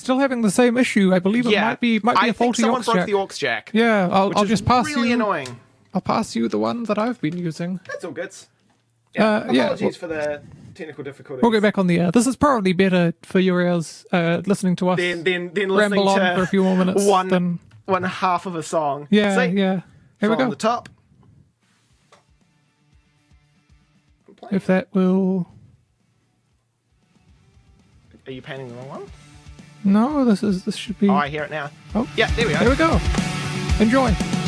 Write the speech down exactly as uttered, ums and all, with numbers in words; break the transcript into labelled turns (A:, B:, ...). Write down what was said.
A: still having the same issue. I believe it
B: Yeah,
A: might be might be
B: I
A: a
B: think
A: faulty
B: someone
A: aux
B: broke
A: jack.
B: the aux jack.
A: Yeah, I'll,
B: which
A: I'll
B: is
A: just pass
B: really
A: you.
B: annoying.
A: I'll pass you the one that I've been using.
B: That's all good.
A: Uh, yeah,
B: Apologies
A: we'll,
B: for the technical difficulties.
A: we'll get back on the air. This is probably better for your ears, uh, listening to us
B: Then, then, then listening
A: ramble on
B: to
A: for a few more minutes.
B: one,
A: than,
B: one half of a song.
A: yeah,
B: See?
A: yeah. Here we
B: From
A: go.
B: the top.
A: If that will.
B: Are you painting the wrong one?
A: No, this is this should be.
B: Oh, I hear it now.
A: Oh,
B: Yeah, there we go.
A: There we go. Enjoy.